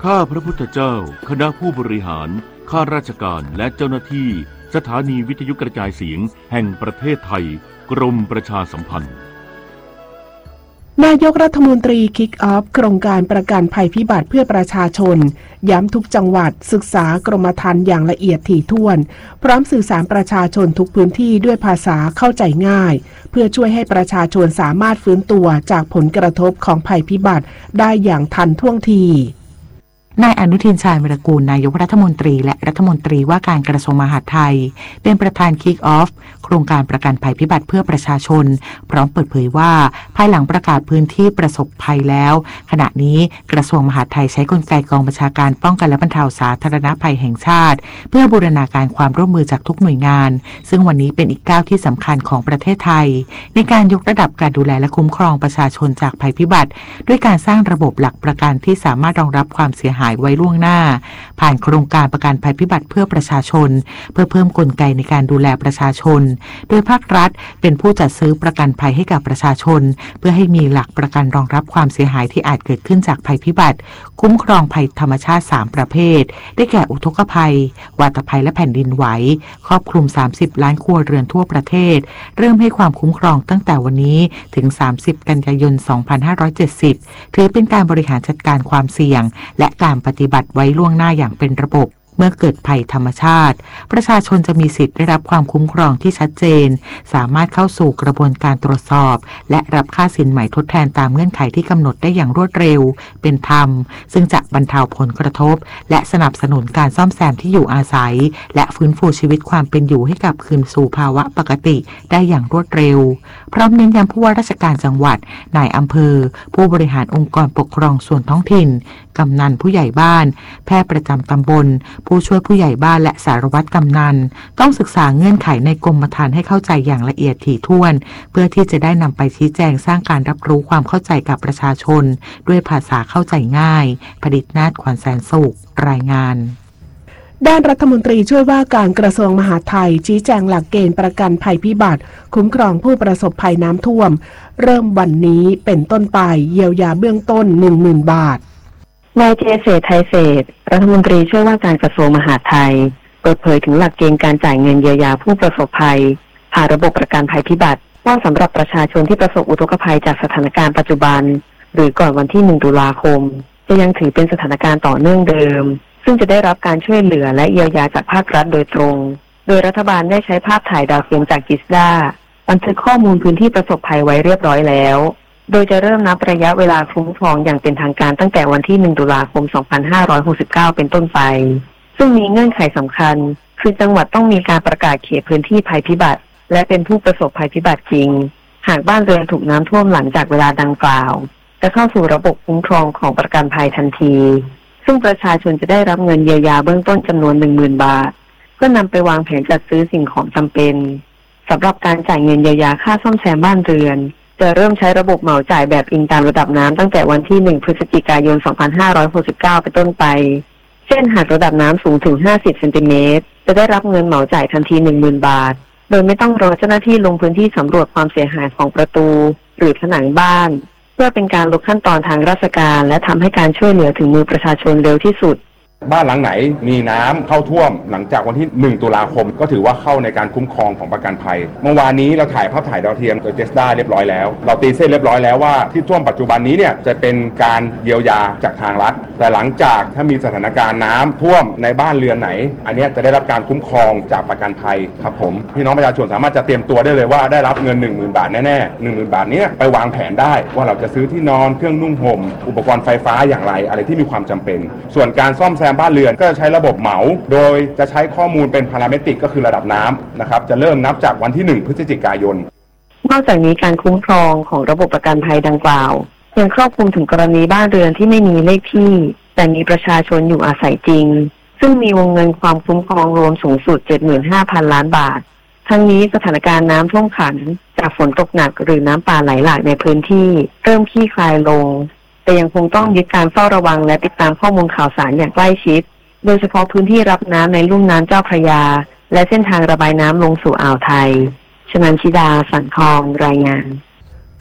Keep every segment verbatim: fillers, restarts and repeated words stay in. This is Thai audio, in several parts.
ข้าพระพุทธเจ้าคณะผู้บริหารข้าราชการและเจ้าหน้าที่สถานีวิทยุกระจายเสียงแห่งประเทศไทยกรมประชาสัมพันธ์นายกรัฐมนตรีคิกออฟโครงการประกันภัยพิบัติเพื่อประชาชนย้ำทุกจังหวัดศึกษากรมธรรม์อย่างละเอียดถี่ถ้วนพร้อมสื่อสารประชาชนทุกพื้นที่ด้วยภาษาเข้าใจง่ายเพื่อช่วยให้ประชาชนสามารถฟื้นตัวจากผลกระทบของภัยพิบัติได้อย่างทันท่วงทีนายอนุทินชาญวิรากูลนายกรัฐมนตรีและรัฐมนตรีว่าการกระทรวงมหาดไทยเป็นประธานคิกออฟโครงการประกันภัยพิบัติเพื่อประชาชนพร้อมเปิดเผยว่าภายหลังประกาศพื้นที่ประสบภัยแล้วขณะนี้กระทรวงมหาดไทยใช้กลไกกองบัญชาการป้องกันและบรรเทาสาธารณภัยแห่งชาติเพื่อบูรณาการความร่วมมือจากทุกหน่วยงานซึ่งวันนี้เป็นอีกก้าวที่สำคัญของประเทศไทยในการยกระดับการดูแลและคุ้มครองประชาชนจากภัยพิบัติด้วยการสร้างระบบหลักประกันที่สามารถรองรับความเสียหายไว้ล่วงหน้าผ่านโครงการประกันภัยพิบัติเพื่อประชาชนเพื่อเพิ่มกลไกในการดูแลประชาชนโดยภาครัฐเป็นผู้จัดซื้อประกันภัยให้กับประชาชนเพื่อให้มีหลักประกันรองรับความเสียหายที่อาจเกิดขึ้นจากภัยพิบัติคุ้มครองภัยธรรมชาติสามประเภทได้แก่อุทกภัยวาตภัยและแผ่นดินไหวครอบคลุมสามสิบล้านครัวเรือนทั่วประเทศเริ่มให้ความคุ้มครองตั้งแต่วันนี้ถึงสามสิบกันยายนสองพันห้าร้อยเจ็ดสิบถือเป็นการบริหารจัดการความเสี่ยงและการปฏิบัติไว้ล่วงหน้าอย่างเป็นระบบเมื่อเกิดภัยธรรมชาติประชาชนจะมีสิทธิ์ได้รับความคุ้มครองที่ชัดเจนสามารถเข้าสู่กระบวนการตรวจสอบและรับค่าสินใหม่ทดแทนตามเงื่อนไขที่กำหนดได้อย่างรวดเร็วเป็นธรรมซึ่งจะบรรเทาผลกระทบและสนับสนุนการซ่อมแซมที่อยู่อาศัยและฟื้นฟูชีวิตความเป็นอยู่ให้กลับคืนสู่ภาวะปกติได้อย่างรวดเร็วพร้อมเน้นย้ำผู้ว่าราชการจังหวัดนายอำเภอผู้บริหารองค์กรปกครองส่วนท้องถิ่นกำนันผู้ใหญ่บ้านแพทย์ประจำตำบลผู้ช่วยผู้ใหญ่บ้านและสารวัตรกำนันต้องศึกษาเงื่อนไขในกรมธรรม์ให้เข้าใจอย่างละเอียดถี่ถ้วนเพื่อที่จะได้นำไปชี้แจงสร้างการรับรู้ความเข้าใจกับประชาชนด้วยภาษาเข้าใจง่ายผดิตนาถขวัญแสนสุขรายงานด้านรัฐมนตรีช่วยว่าการกระทรวงมหาดไทยชี้แจงหลักเกณฑ์ประกันภัยพิบัติคุ้มครองผู้ประสบภัยน้ำท่วมเริ่มวันนี้เป็นต้นไปเยียวยาเบื้องต้น หนึ่งหมื่น บาทนายเจเศรษฐ์ไทยเศรษฐ์รัฐมนตรีช่วยว่าการกระทรวงมหาดไทยเปิดเผยถึงหลักเกณฑ์การจ่ายเงินเยียวยาผู้ประสบภัยผ่านระบบประกันภัยพิบัติว่าสำหรับประชาชนที่ประสบอุทกภัยจากสถานการณ์ปัจจุบันหรือก่อนวันที่หนึ่งตุลาคมจะยังถือเป็นสถานการณ์ต่อเนื่องเดิมซึ่งจะได้รับการช่วยเหลือและเยียวยาจากภาครัฐโดยตรงโดยรัฐบาลได้ใช้ภาพถ่ายดาวเทียมจากจิสดาบันทึกข้อมูลพื้นที่ประสบภัยไว้เรียบร้อยแล้วโดยจะเริ่มนับระยะเวลาคุ้มครองอย่างเป็นทางการตั้งแต่วันที่หนึ่งตุลาคมสองพันห้าร้อยหกสิบเก้าเป็นต้นไปซึ่งมีเงื่อนไขสำคัญคือจังหวัดต้องมีการประกาศเขตพื้นที่ภัยพิบัติและเป็นผู้ประสบภัยพิบัติจริงหากบ้านเรือนถูกน้ำท่วมหลังจากเวลาดังกล่าวจะเข้าสู่ระบบคุ้มครองของประกันภัยทันทีซึ่งประชาชนจะได้รับเงินเยียวยาเบื้องต้นจำนวน หนึ่งหมื่น บาทเพื่อนำไปวางแผนจัดซื้อสิ่งของจำเป็นสำหรับการจ่ายเงินเยียวยาค่าซ่อมแซมบ้านเรือนจะเริ่มใช้ระบบเหมาจ่ายแบบอิงตามระดับน้ำตั้งแต่วันที่หนึ่งพฤศจิกายนสองพันห้าร้อยหกสิบเก้าเป็นต้นไปเช่นหากระดับน้ำสูงถึงห้าสิบเซนติเมตรจะได้รับเงินเหมาจ่ายทันที หนึ่งหมื่น บาทโดยไม่ต้องรอเจ้าหน้าที่ลงพื้นที่สำรวจความเสียหายของประตูหรือผนังบ้านเพื่อเป็นการลดขั้นตอนทางราชการและทำให้การช่วยเหลือถึงมือประชาชนเร็วที่สุดบ้านหลังไหนมีน้ำเข้าท่วมหลังจากวันที่หนึ่งตุลาคมก็ถือว่าเข้าในการคุ้มครองของประกันภัยเมื่อวานนี้เราถ่ายภาพถ่ายดาวเทียมโดยเจสดาเรียบร้อยแล้วเราตีเส้นเรียบร้อยแล้วว่าที่ท่วมปัจจุบันนี้เนี่ยจะเป็นการเยียวยาจากทางรัฐแต่หลังจากถ้ามีสถานการณ์น้ำท่วมในบ้านเรือนไหนอันนี้จะได้รับการคุ้มครองจากประกันภัยครับผมพี่น้องประชาชนสามารถจะเตรียมตัวได้เลยว่าได้รับเงิน หนึ่งหมื่น บาทแน่ๆ หนึ่งหมื่น บาทนี้ไปวางแผนได้ว่าเราจะซื้อที่นอนเครื่องนุ่งห่มอุปกรณ์ไฟฟ้าอย่างไรอะไรที่มีความจำเป็นส่วนการซ่อมแซมบ้านเรือนก็ใช้ระบบเหมาโดยจะใช้ข้อมูลเป็นพาราเมตริกก็คือระดับน้ำนะครับจะเริ่มนับจากวันที่หนึ่งพฤศจิกายนนอกจากนี้การคุ้มครองของระบบประกันภัยดังกล่าวยังครอบคลุมถึงกรณีบ้านเรือนที่ไม่มีเลขที่แต่มีประชาชนอยู่อาศัยจริงซึ่งมีวงเงินความคุ้มครองรวมสูงสุด เจ็ดหมื่นห้าพัน ล้านบาททั้งนี้สถานการณ์น้ำท่วมขังจากฝนตกหนักหรือน้ำป่าไหลหลากในพื้นที่เริ่มคลี่คลายลงแต่ยังคงต้องยึดการเฝ้าระวังและติดตามข้อมูลข่าวสารอย่างใกล้ชิดโดยเฉพาะพื้นที่รับน้ำในลุ่มน้ำเจ้าพระยาและเส้นทางระบายน้ำลงสู่อ่าวไทยชนันชิดาสันทองรายงาน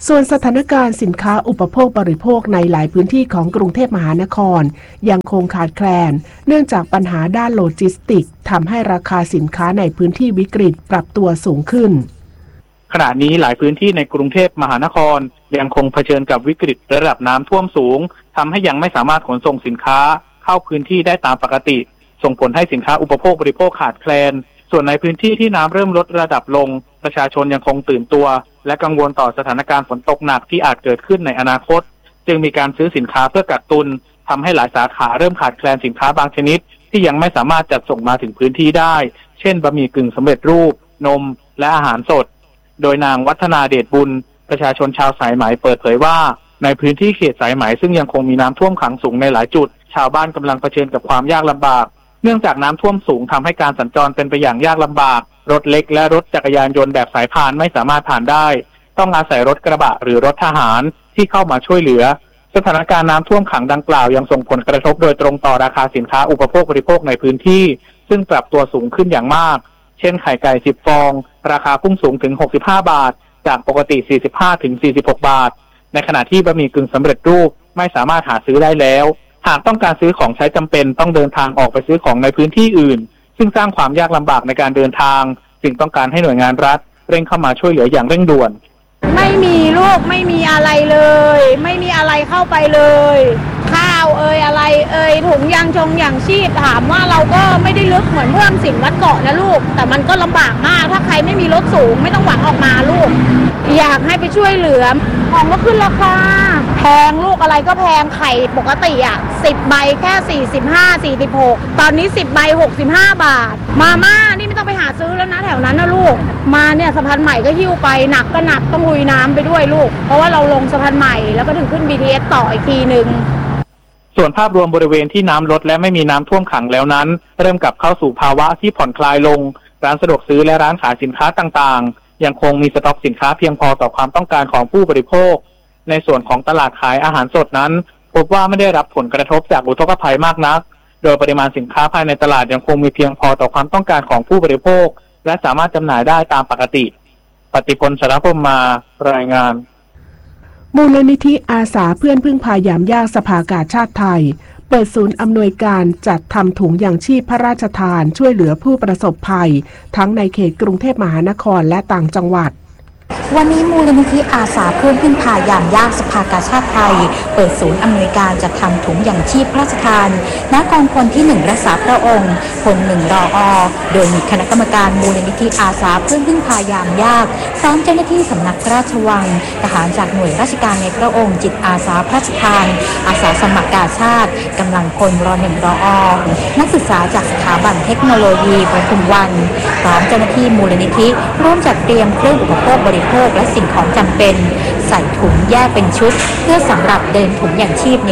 ส่วนสถานการณ์สินค้าอุปโภคบริโภคในหลายพื้นที่ของกรุงเทพมหานครยังคงขาดแคลนเนื่องจากปัญหาด้านโลจิสติกส์ทำให้ราคาสินค้าในพื้นที่วิกฤตปรับตัวสูงขึ้นขณะนี้หลายพื้นที่ในกรุงเทพมหานครยังคงเผชิญกับวิกฤตระดับน้ำท่วมสูงทำให้ยังไม่สามารถขนส่งสินค้าเข้าพื้นที่ได้ตามปกติส่งผลให้สินค้าอุปโภคบริโภคขาดแคลนส่วนในพื้นที่ที่น้ำเริ่มลดระดับลงประชาชนยังคงตื่นตัวและกังวลต่อสถานการณ์ฝนตกหนักที่อาจเกิดขึ้นในอนาคตจึงมีการซื้อสินค้าเพื่อกักตุนทำให้หลายสาขาเริ่มขาดแคลนสินค้าบางชนิดที่ยังไม่สามารถจัดส่งมาถึงพื้นที่ได้เช่นบะหมี่กึ่งสำเร็จรูปนมและอาหารสดโดยนางวัฒนาเดชบุญประชาชนชาวสายไหมเปิดเผยว่าในพื้นที่เขตสายไหมซึ่งยังคงมีน้ำท่วมขังสูงในหลายจุดชาวบ้านกำลังเผชิญกับความยากลำบากเนื่องจากน้ำท่วมสูงทำให้การสัญจรเป็นไปอย่างยากลำบากรถเล็กและรถจักรยานยนต์แบบสายพานไม่สามารถผ่านได้ต้องอาศัยรถกระบะหรือรถทหารที่เข้ามาช่วยเหลือสถานการณ์น้ำท่วมขังดังกล่าวยังส่งผลกระทบโดยตรงต่อราคาสินค้าอุปโภคบริโภคในพื้นที่ซึ่งปรับตัวสูงขึ้นอย่างมากเช่นไข่ไก่สิบฟองราคาพุ่งสูงถึงหกสิบห้าบาทจากปกติสี่สิบห้าถึงสี่สิบหกบาทในขณะที่บะหมี่กึ่งสำเร็จรูปไม่สามารถหาซื้อได้แล้วหากต้องการซื้อของใช้จำเป็นต้องเดินทางออกไปซื้อของในพื้นที่อื่นซึ่งสร้างความยากลำบากในการเดินทางจึงต้องการให้หน่วยงานรัฐเร่งเข้ามาช่วยเหลืออย่างเร่งด่วนไม่มีลูกไม่มีอะไรเลยไม่มีอะไรเข้าไปเลยข้าวเอ่ยอะไรเอ่ยถุงยางชงยางชีพถามว่าเราก็ไม่ได้ลึกเหมือนเพื่อนสินวัดเกาะนะลูกแต่มันก็ลำบากมากถ้าใครไม่มีรถสูงไม่ต้องหวังออกมาลูกอยากให้ไปช่วยเหลือของก็ขึ้นราคาแพงลูกอะไรก็แพงไข่ปกติอ่ะสิบใบแค่สี่สิบห้า สี่สิบหกตอนนี้สิบใบหกสิบห้าบาทมาม่านี่ไม่ต้องไปหาซื้อแล้วนะแถวนั้นนะลูกมาเนี่ยสะพานใหม่ก็หิ้วไปหนักก็หนักต้องลุยน้ำไปด้วยลูกเพราะว่าเราลงสะพานใหม่แล้วก็ถึงขึ้น บี ที เอส ต่ออีกทีนึงส่วนภาพรวมบริเวณที่น้ำลดและไม่มีน้ำท่วมขังแล้วนั้นเริ่มกลับเข้าสู่ภาวะที่ผ่อนคลายลงร้านสะดวกซื้อและร้านขายสินค้าต่างๆยังคงมีสต็อกสินค้าเพียงพอต่อความต้องการของผู้บริโภคในส่วนของตลาดขายอาหารสดนั้นพบว่าไม่ได้รับผลกระทบจากอุทกภัยมากนักโดยปริมาณสินค้าภายในตลาดยังคงมีเพียงพอต่อความต้องการของผู้บริโภคและสามารถจำหน่ายได้ตามปกติปฏิพล สารพรหมมารายงานมูลนิธิอาสาเพื่อนพึ่งพายามยากสภากาชาติไทยเปิดศูนย์อำนวยการจัดทำถุงยางชีพพระราชทานช่วยเหลือผู้ประสบภัยทั้งในเขตกรุงเทพมหานครและต่างจังหวัดวันนี้มูลนิธิอาสาเพื่อนพึ่งพายามยากสภากาชาติไทยเปิดศูนย์อำนวยการจัดทำถุงยางชีพพระราชทานณกองพลที่หนึ่งรักษาพระองค์พลหนึ่งรออโดยมีคณะกรรมการมูลนิธิอาสาเพื่อนพึ่งพายามยากพร้อมเจ้าหน้าที่สำนักพระราชวังทหารจากหน่วยราชการในพระองค์จิตอาสาพระราชทานอาสาสมัครกาชาติกำลังพลรหนึ่งรออนักศึกษาจากสถาบันเทคโนโลยีปทุมวันพร้อมเจ้าหน้าที่มูลนิธิร่วมจัดเตรียมเครื่องอุปโภคบริโภคและสิ่งของจำเป็นใส่ถุงแยกเป็นชุดเพื่อสำหรับเดินถุงยางชีพ